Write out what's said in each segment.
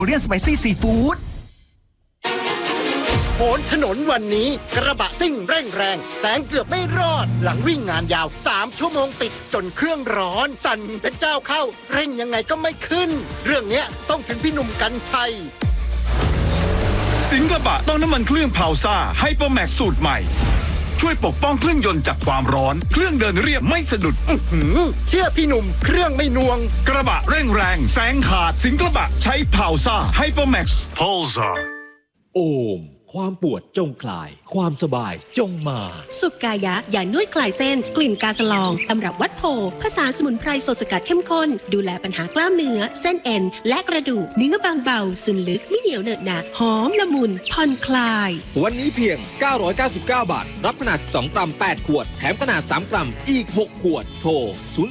เรียนสไปซี่ซีฟู้ดโหนถนนวันนี้กระบะซิ่งเร่งแรงแสงเกือบไม่รอดหลังวิ่งงานยาว3 ชั่วโมงติดจนเครื่องร้อนสั่นเป็นเจ้าเข้าเร่งยังไงก็ไม่ขึ้นเรื่องเนี้ยต้องถึงพี่หนุ่มกรรชัยสิงกระบะต้องน้ำมันเครื่องพาวซ่าไฮเปอร์แม็กซ์สูตรใหม่ช่วยปกป้องเครื่องยนต์จากความร้อนเครื่องเดินเรียบไม่สะดุดเชื่อพี่หนุ่มเครื่องไม่น่วงกระบะเร่งแรงแสงขาดสิงกระบะใช้พาวซ่าไฮเปอร์แม็กซ์พาวซ่าโอมความปวดจงคลายความสบายจงมาสุกายะยานวดคลายเส้นกลิ่นกาสลองตำรับวัดโพผสานสมุนไพรสดสกัดเข้มข้นดูแลปัญหากล้ามเนื้อเส้นเอ็นและกระดูกเนื้อบางเบาซึมลึกไม่เหนียวเหนอะหนะหอมละมุนผ่อนคลายวันนี้เพียง999 บาทรับขนาด12 กรัม8ขวดแถมขนาด3 กรัมอีก6ขวดโทร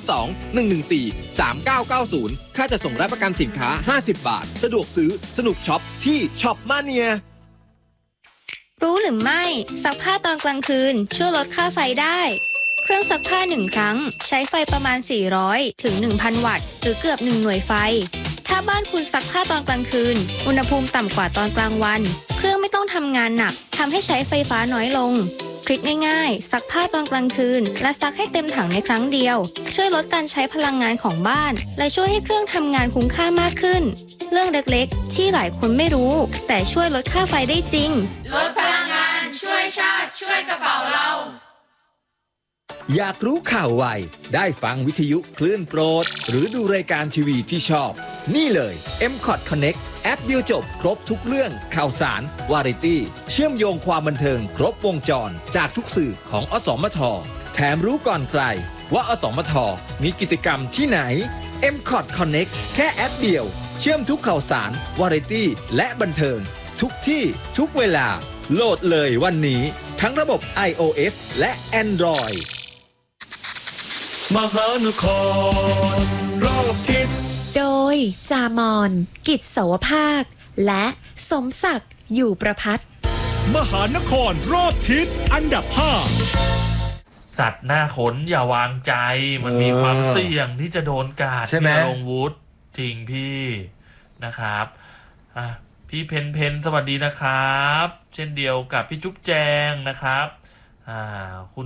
02-114-3990ค่าจะส่งและประกันสินค้า50 บาทสะดวกซื้อสนุกช็อปที่ช็อปมาเนียรู้หรือไม่ซักผ้าตอนกลางคืนช่วยลดค่าไฟได้เครื่องซักผ้า1 ครั้งใช้ไฟประมาณ400 ถึง 1,000 วัตต์หรือเกือบ1 หน่วยไฟถ้าบ้านคุณซักผ้าตอนกลางคืนอุณหภูมิต่ำกว่าตอนกลางวันเครื่องไม่ต้องทำงานหนักทำให้ใช้ไฟฟ้าน้อยลงทริคง่ายๆซักผ้าตอนกลางคืนและซักให้เต็มถังในครั้งเดียวช่วยลดการใช้พลังงานของบ้านและช่วยให้เครื่องทำงานคุ้มค่ามากขึ้นเรื่องเล็กๆที่หลายคนไม่รู้แต่ช่วยลดค่าไฟได้จริงลดพลังงานช่วยชาติช่วยกระเป๋าเราอยากรู้ข่าวไวได้ฟังวิทยุคลื่นโปรดหรือดูรายการทีวีที่ชอบนี่เลย M-Cot Connect แอปเดียวจบครบทุกเรื่องข่าวสารวาไรตี้เชื่อมโยงความบันเทิงครบวงจรจากทุกสื่อของอสมทแถมรู้ก่อนใครว่าอสมทมีกิจกรรมที่ไหน M-Cot Connect แค่แอปเดียวเชื่อมทุกข่าวสารวาไรตี้และบันเทิงทุกที่ทุกเวลาโหลดเลยวันนี้ทั้งระบบ iOS และ Android มหานครรอบทิศโดยจามอนกิจเสาวภาคและสมศักดิ์อยู่ประภัตมหานครรอบทิศอันดับ5 สัตว์หน้าขนอย่าวางใจมันมีความเสี่ยงที่จะโดนกัดพี่ลงวุฒิจริงพี่นะครับพี่เพนสวัสดีนะครับเช่นเดียวกับพี่จุ๊บแจงนะครับคุณ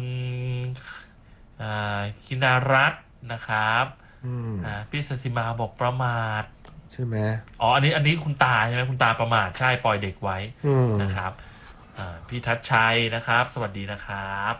คินารัตน์นะครับพี่สสิมาบอกประมาทใช่ไหมอ๋ออันนี้คุณตาใช่ไหมคุณตาประมาทใช่ปล่อยเด็กไว้นะครับพี่ทัชชัยนะครับสวัสดีนะครับ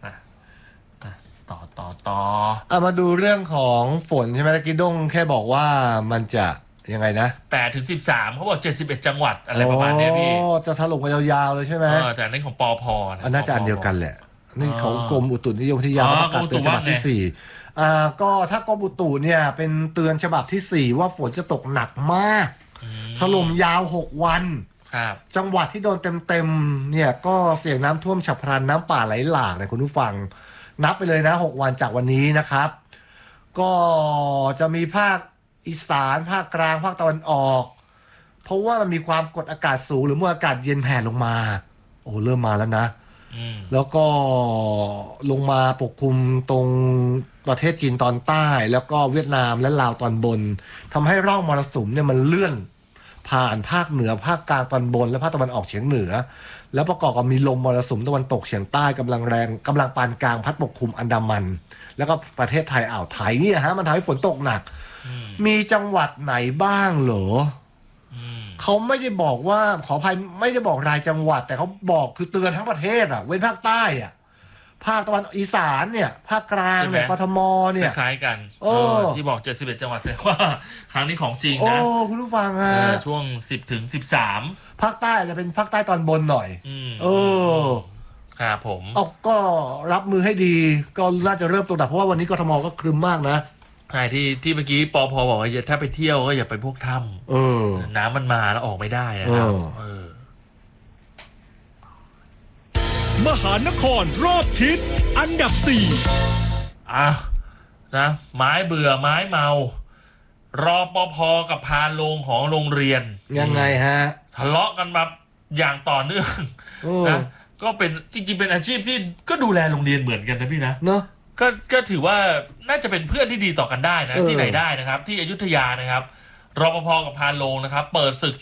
ต่อมาดูเรื่องของฝนใช่ไหมตะกี้ด้งแค่บอกว่ามันจะยังไงนะ 8 ถึง 13เขาบอก71จังหวัดอะไรประมาณนี้พี่จะถล่มกันยาวๆเลยใช่ไหมแต่ในของปพนะน่าจะอันเดียวกันแหละนี่ของกรมอุตุนิยมวิทยาประกาศเตือนฉบับที่4ก็ถ้ากรมอุตุเนี่ยเป็นเตือนฉบับที่4ว่าฝนจะตกหนักมากถล่มยาว6 วันจังหวัดที่โดนเต็มๆเนี่ยก็เสี่ยงน้ำท่วมฉับพลันน้ำป่าไหลหลากเนี่ยคุณผู้ฟังนับไปเลยนะ6 วันจากวันนี้นะครับก็จะมีภาคอีสานภาคกลางภาคตะวันออกเพราะว่ามันมีความกดอากาศสูงหรือมวลอากาศเย็นแผ่ลงมาโอ้เริ่มมาแล้วนะแล้วก็ลงมาปกคลุมตรงประเทศจีนตอนใต้แล้วก็เวียดนามและลาวตอนบนทำให้ร่องมรสุมเนี่ยมันเลื่อนผ่านภาคเหนือภาคกลางตอนบนและภาคตะวันออกเฉียงเหนือแล้วประกอบกับมีลมมรสุมตะวันตกเฉียงใต้กำลังแรงกำลังปานกลางพัดปกคลุมอันดามันแล้วก็ประเทศไทยอ่าวไทยเนี่ยมันทำให้ฝนตกหนักมีจังหวัดไหนบ้างเหรอเขาไม่ได้บอกว่าขออภัยไม่ได้บอกรายจังหวัดแต่เขาบอกคือเตือนทั้งประเทศเว้นภาคใต้ภาคตะวันอีสานเนี่ยภาคกลางเนี่ยกทมเนี่ยคล้ายกันที่บอก71จังหวัดแสดงว่าครั้งนี้ของจริงนะคุณผู้ฟังช่วง10 ถึง 13 ภาคใต้จะเป็นภาคใต้ตอนบนหน่อยครับผมก็รับมือให้ดีก็น่าจะเริ่มตกหนักเพราะว่าวันนี้กทมก็ครึ้มมากนะใช่ที่เมื่อกี้ปพบอกว่าถ้าไปเที่ยวก็อย่าไปพวกถ้ำน้ำมันมาแล้วออกไม่ได้นะครับมหานครรอบทิศอันดับ 4นะไม้เบื่อไม้เมารอปภกับพาลงของโรงเรียนยังไงฮะทะเลาะกันแบบอย่างต่อเนื่องนะก็เป็นจริงๆเป็นอาชีพที่ก็ดูแลโรงเรียนเหมือนกันนะพี่นะเนาะก็ถือว่าน่าจะเป็นเพื่อนที่ดีต่อกันได้นะที่ไหนได้นะครับที่อยุธยานะครับรปภกับพานโรงนะครับเปิดศึก